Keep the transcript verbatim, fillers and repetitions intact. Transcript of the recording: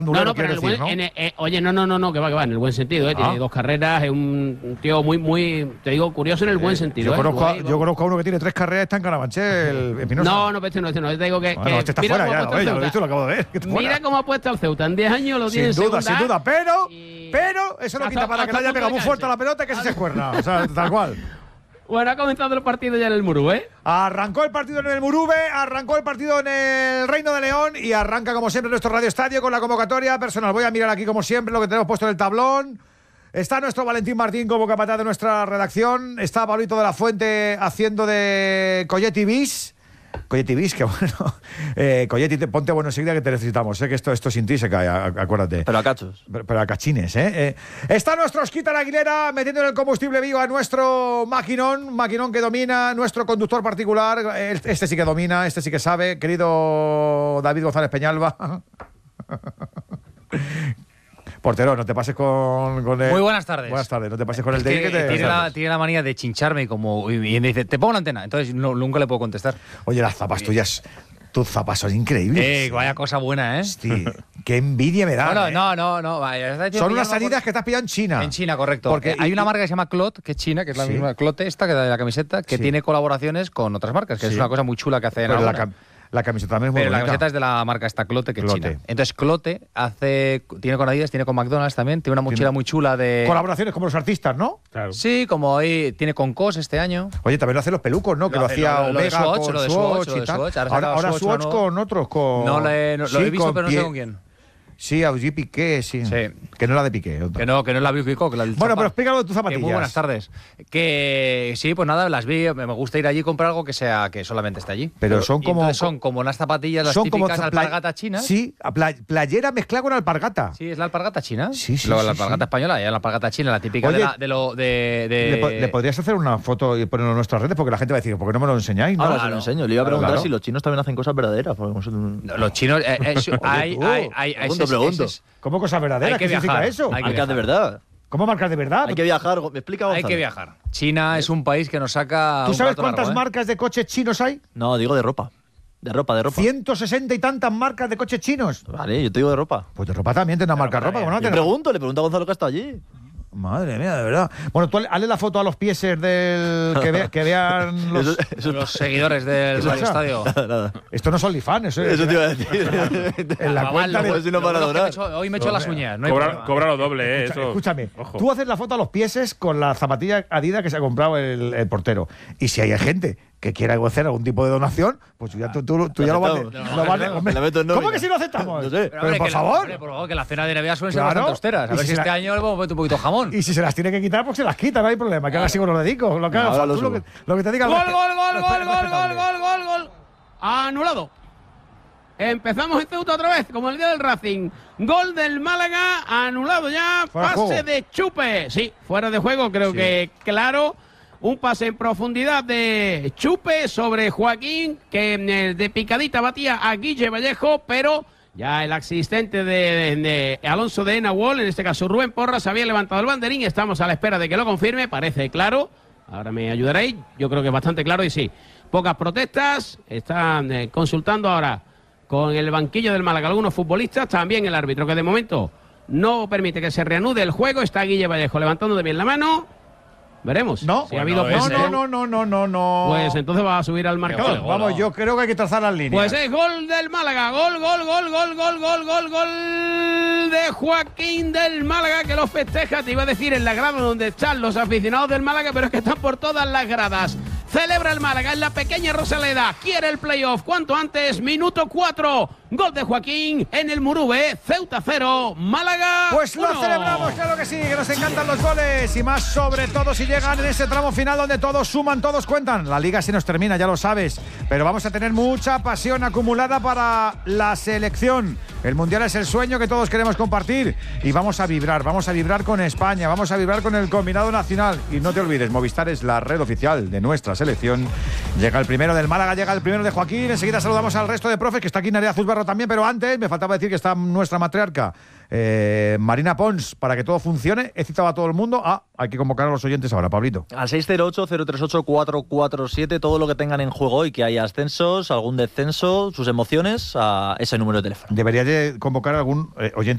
No, no, pero en el decir, buen, ¿no? en el, eh, oye, no, no, no, no, que va, que va, en el buen sentido, ¿eh? Ah. Tiene dos carreras, es un, un tío muy, muy, te digo, curioso en el buen sentido. Yo, ¿eh? conozco a, Muy- yo conozco a uno que tiene tres carreras, está en Carabanchel, el Espinosa. No, no, pero este no, este no, te digo que. Bueno, que este está mira fuera cómo ya, ha lo, puesto ve, el ya lo he Ceuta. visto, lo acabo de ver. que está Mira fuera. cómo ha puesto el Ceuta, en diez años lo tiene Sin en duda, segunda. sin duda, pero, y- pero eso no Hasta- quita para que le hasta haya punto pegado de muy fuerte a la caerse. pelota que se se escuerna, o sea, tal cual. Bueno, ha comenzado el partido ya en el Murú, ¿eh? Arrancó el partido en el Murube, arrancó el partido en el Reino de León y arranca como siempre nuestro Radio Estadio con la convocatoria personal. Voy a mirar aquí como siempre lo que tenemos puesto en el tablón. Está nuestro Valentín Martín como capataz de nuestra redacción. Está Pablito de la Fuente haciendo de Coyetti Bis. Coyetti Bis, que bueno. Eh, Coyetti, te- ponte bueno enseguida que te necesitamos. Sé que esto, esto sin ti se cae, a- acuérdate. Pero a cachos. Pero, pero a cachines, ¿eh? eh. Está nuestro Osquita Aguilera metiendo en el combustible vivo a nuestro maquinón, maquinón que domina, nuestro conductor particular. eh, Este sí que domina, este sí que sabe. Querido David González Peñalba. Portero, no te pases con, con el... Muy buenas tardes. Buenas tardes, no te pases con el Es de que que te... tiene, la, tiene la manía de chincharme como, y, y me dice, te pongo la antena. Entonces no, nunca le puedo contestar. Oye, las zapas tuyas, tus zapas son increíbles. Eh, vaya cosa buena, ¿eh? Hosti, qué envidia me da. Bueno, ¿eh? no, no, no. Vaya, está Son unas pillando salidas por- que te has pillado en China. En China, correcto. Porque- Porque hay y- una marca que se llama Clot, que es china, que es la Sí. misma Clote esta, que da de la camiseta, que Sí. tiene colaboraciones con otras marcas, que Sí. es una cosa muy chula que hace en Pero la, alguna. cam- la camiseta también es muy Pero la bonita. camiseta es de la marca esta Clote, que es Clote. china. Entonces Clote hace, tiene con Adidas, tiene con McDonald's también, tiene una mochila Tiene- muy chula de... Colaboraciones como los artistas, ¿no? Claro. Sí, como hoy tiene con Cos este año. Oye, también lo hacen los pelucos, ¿no? Que lo, Lo hace- hacía lo- lo de Omega Swatch, con lo de Swatch Swatch, lo y de tal. Swatch. Ahora Ahora, saca ahora Swatch Swatch una con otros, con... No, le, no- lo Sí, he visto, con pero no sé pie- con quién. Sí, Augie Piqué, sí. Sí. Que no la de Piqué. otra. Que no, que no es la Beauty que la del Bueno, Chapa. pero explícalo de tus Que zapatillas. muy buenas tardes. Que sí, pues nada, las vi. Me gusta ir allí y comprar algo que sea que solamente esté allí. Pero son y como- entonces son como unas zapatillas, las Son como típicas za- pla- alpargata chinas. Sí, a pla- playera mezclada con alpargata. Sí, es la alpargata china. Sí, sí, Luego sí, la alpargata sí. española, ya la alpargata china, la típica Oye, de, la, de lo de, de- ¿Le, po- le podrías hacer una foto y ponerlo en nuestras redes? Porque la gente va a decir, ¿por qué no me lo enseñáis? ¿no? Ahora se Claro. lo enseño. Le iba a Claro, preguntar claro. si los chinos también hacen cosas verdaderas. porque nosotros- No, los chinos. eh, eh, su- hay, tú. hay, hay, hay, Pregunto, ese- pregunto. ese- ¿Cómo cosas verdaderas? Hay que ¿Qué significa viajar, eso? hay que Marcas de viajar. verdad. ¿Cómo marcas de verdad? Hay que viajar. Me explica hay Gonzalo. que viajar. China es un país que nos saca. ¿Tú un sabes plato cuántas largo, ¿eh? marcas de coches chinos hay? No, digo de ropa. De ropa, de ropa. ciento sesenta y tantas marcas de coches chinos. Vale, yo te digo de ropa. Pues de ropa también tendrá marca de ropa. también. ¿cómo no Le tendrá? pregunto, le pregunto a Gonzalo que está allí. Madre mía, de verdad. Bueno, tú hazle la foto a los pieses del que, ve- que vean los... Eso, eso- Los seguidores del Eso Radio es- Estadio. nada, nada. Esto no son OnlyFans, eso es... Eso te iba a decir. En la Mamá, cuenta lo de- bueno- si no lo para bueno es que dorar. me he hecho- hoy me he hecho las uñas. No hay Cobra, problema. cobra lo doble, ¿eh? Escucha- Eso. Escúchame, Ojo. tú haces la foto a los pieses con la zapatilla Adidas que se ha comprado el, el portero. Y si hay gente que quiera hacer algún tipo de donación, pues ya tú, tú- tú ya lo vas... de- aceptamos. lo vas de- No, hombre, la meto en ¿Cómo nómina. que si lo aceptamos? No sé. Pero, hombre, por que la- favor. hombre, por favor, que la cena de Navidad suelen ser Claro. bastante austeras. A Y ver si si se este la- año le podemos meter un poquito de jamón. Y si se las tiene que quitar, pues se las quita, no hay problema. Que haga así con los dedicos. Lo que, haga Ahora falta, lo tú lo, subo. que, lo que te diga el Gol, respe- gol, gol, respe- gol, gol, gol, respetable. gol, gol, gol. Anulado. Empezamos en Ceuta otra vez, como el día del Racing. Gol del Málaga, anulado ya. Fuera de Pase juego. de Chupe. Sí, fuera de juego, creo que claro. Un pase en profundidad de Chupe sobre Joaquín, que eh, de picadita batía a Guille Vallejo, pero ya el asistente de, de- de Alonso de Nahuel, en este caso Rubén Porras, había levantado el banderín. Estamos a la espera de que lo confirme, parece claro. Ahora me ayudaréis, yo creo que es bastante claro y sí. Pocas protestas, están eh, consultando ahora con el banquillo del Málaga algunos futbolistas, también el árbitro, que de momento no permite que se reanude el juego. Está Guille Vallejo levantando de bien la mano. Veremos No, si ha Bueno, habido no, presión. no, no, no, no, no. Pues entonces va a subir al marcador. gol, Vamos, yo creo que hay que trazar las líneas. Pues es gol del Málaga, gol, gol, gol, gol, gol, gol, gol, gol de Joaquín del Málaga, que lo festeja, te iba a decir, en la grada donde están los aficionados del Málaga, pero es que están por todas las gradas. Celebra el Málaga en la pequeña Rosaleda, quiere el playoff cuanto antes, minuto cuatro, gol de Joaquín en el Murube, Ceuta cero, Málaga Pues lo uno. celebramos, claro que sí, que nos encantan los goles y más sobre todo si llegan en ese tramo final donde todos suman, todos cuentan. La liga se nos termina, ya lo sabes, pero vamos a tener mucha pasión acumulada para la selección. El Mundial es el sueño que todos queremos compartir y vamos a vibrar, vamos a vibrar con España, vamos a vibrar con el combinado nacional. Y no te olvides, Movistar es la red oficial de nuestra selección. Llega el primero del Málaga, llega el primero de Joaquín, enseguida saludamos al resto de profes, que está aquí Nerea Zuzbarro también, pero antes me faltaba decir que está nuestra matriarca, eh, Marina Pons, para que todo funcione. He citado a todo el mundo. Ah, hay que convocar a los oyentes ahora, Pablito. Al seis cero ocho, cero tres ocho, cuatro cuatro siete, todo lo que tengan en juego y que haya ascensos, algún descenso, sus emociones, a ese número de teléfono. Debería de convocar a algún eh, oyente